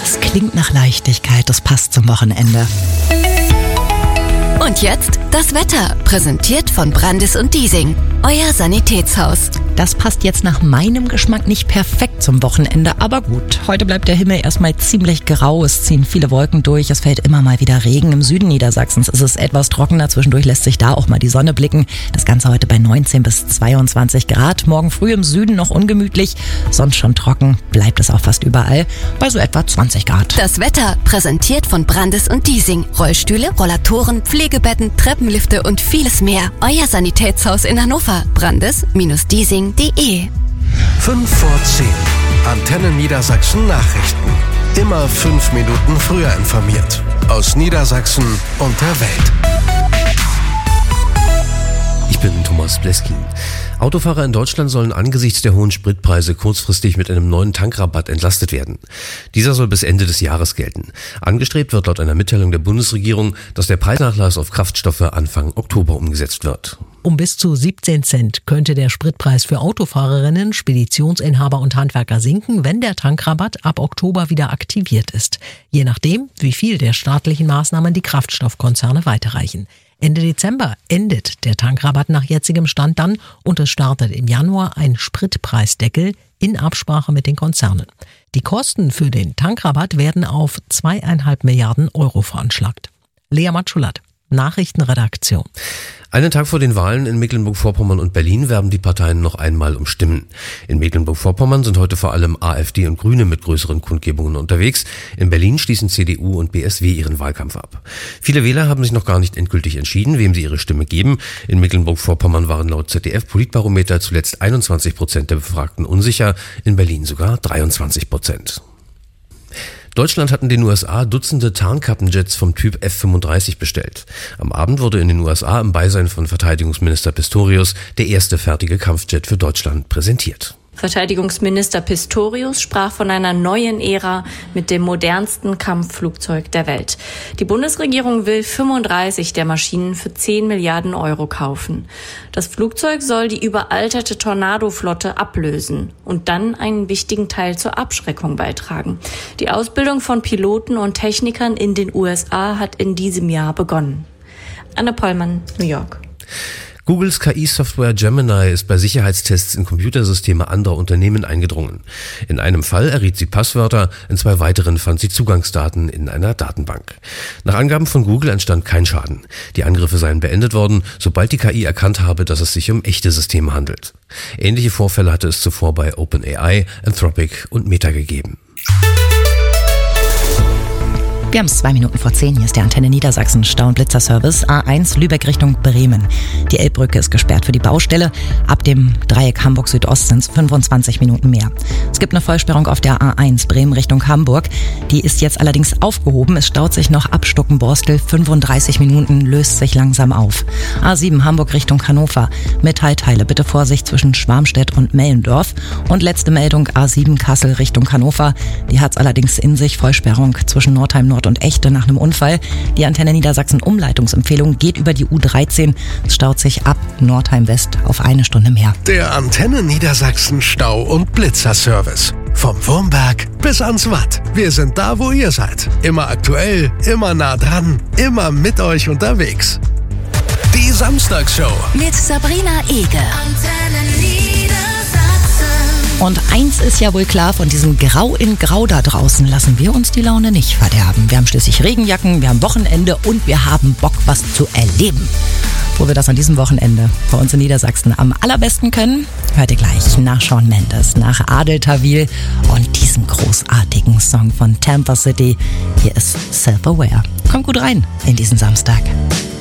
Das klingt nach Leichtigkeit, das passt zum Wochenende. Und jetzt das Wetter, präsentiert von Brandis und Diesing, euer Sanitätshaus. Das passt jetzt nach meinem Geschmack nicht perfekt zum Wochenende, aber gut. Heute bleibt der Himmel erstmal ziemlich grau, es ziehen viele Wolken durch, es fällt immer mal wieder Regen. Im Süden Niedersachsens ist es etwas trockener, zwischendurch lässt sich da auch mal die Sonne blicken. Das Ganze heute bei 19 bis 22 Grad. Morgen früh im Süden noch ungemütlich, sonst schon trocken, bleibt es auch fast überall bei so etwa 20 Grad. Das Wetter, präsentiert von Brandis und Diesing. Rollstühle, Rollatoren, Pflegebetten, Treppenlifte und vieles mehr. Euer Sanitätshaus in Hannover. Brandis-Diesing.de 5 vor 10. Antenne Niedersachsen Nachrichten. Immer 5 Minuten früher informiert. Aus Niedersachsen und der Welt. Ich bin Thomas Bleskin. Autofahrer in Deutschland sollen angesichts der hohen Spritpreise kurzfristig mit einem neuen Tankrabatt entlastet werden. Dieser soll bis Ende des Jahres gelten. Angestrebt wird laut einer Mitteilung der Bundesregierung, dass der Preisnachlass auf Kraftstoffe Anfang Oktober umgesetzt wird. Um bis zu 17 Cent könnte der Spritpreis für Autofahrerinnen, Speditionsinhaber und Handwerker sinken, wenn der Tankrabatt ab Oktober wieder aktiviert ist. Je nachdem, wie viel der staatlichen Maßnahmen die Kraftstoffkonzerne weiterreichen. Ende Dezember endet der Tankrabatt nach jetzigem Stand dann und es startet im Januar ein Spritpreisdeckel in Absprache mit den Konzernen. Die Kosten für den Tankrabatt werden auf 2,5 Milliarden Euro veranschlagt. Lea Matschulat, Nachrichtenredaktion. Einen Tag vor den Wahlen in Mecklenburg-Vorpommern und Berlin werben die Parteien noch einmal um Stimmen. In Mecklenburg-Vorpommern sind heute vor allem AfD und Grüne mit größeren Kundgebungen unterwegs. In Berlin schließen CDU und BSW ihren Wahlkampf ab. Viele Wähler haben sich noch gar nicht endgültig entschieden, wem sie ihre Stimme geben. In Mecklenburg-Vorpommern waren laut ZDF-Politbarometer zuletzt 21% der Befragten unsicher, in Berlin sogar 23%. Deutschland hat in den USA Dutzende Tarnkappenjets vom Typ F-35 bestellt. Am Abend wurde in den USA im Beisein von Verteidigungsminister Pistorius der erste fertige Kampfjet für Deutschland präsentiert. Verteidigungsminister Pistorius sprach von einer neuen Ära mit dem modernsten Kampfflugzeug der Welt. Die Bundesregierung will 35 der Maschinen für 10 Milliarden Euro kaufen. Das Flugzeug soll die überalterte Tornado-Flotte ablösen und dann einen wichtigen Teil zur Abschreckung beitragen. Die Ausbildung von Piloten und Technikern in den USA hat in diesem Jahr begonnen. Anne Pollmann, New York. Googles KI-Software Gemini ist bei Sicherheitstests in Computersysteme anderer Unternehmen eingedrungen. In einem Fall erriet sie Passwörter, in 2 weiteren fand sie Zugangsdaten in einer Datenbank. Nach Angaben von Google entstand kein Schaden. Die Angriffe seien beendet worden, sobald die KI erkannt habe, dass es sich um echte Systeme handelt. Ähnliche Vorfälle hatte es zuvor bei OpenAI, Anthropic und Meta gegeben. Wir haben es 2 Minuten vor 10. Hier ist der Antenne Niedersachsen Stau- und Blitzerservice. A1 Lübeck Richtung Bremen. Die Elbbrücke ist gesperrt für die Baustelle. Ab dem Dreieck Hamburg Südost sind es 25 Minuten mehr. Es gibt eine Vollsperrung auf der A1 Bremen Richtung Hamburg. Die ist jetzt allerdings aufgehoben. Es staut sich noch ab Stuckenborstel. 35 Minuten, löst sich langsam auf. A7 Hamburg Richtung Hannover. Metallteile, bitte Vorsicht zwischen Schwarmstedt und Mellendorf. Und letzte Meldung A7 Kassel Richtung Hannover. Die hat es allerdings in sich. Vollsperrung zwischen Nordheim Nord und Echte nach einem Unfall. Die Antenne Niedersachsen Umleitungsempfehlung geht über die U13. Es staut sich ab Nordheim West auf 1 Stunde mehr. Der Antenne Niedersachsen Stau- und Blitzerservice. Vom Wurmberg bis ans Watt. Wir sind da, wo ihr seid. Immer aktuell, immer nah dran, immer mit euch unterwegs. Die Samstagsshow mit Sabrina Ege. Antenne Niedersachsen. Und eins ist ja wohl klar, von diesem Grau in Grau da draußen lassen wir uns die Laune nicht verderben. Wir haben schließlich Regenjacken, wir haben Wochenende und wir haben Bock, was zu erleben. Wo wir das an diesem Wochenende bei uns in Niedersachsen am allerbesten können, hört ihr gleich nach Shawn Mendes, nach Adel Tawil und diesem großartigen Song von Tampa City. Hier ist Self-Aware. Kommt gut rein in diesen Samstag.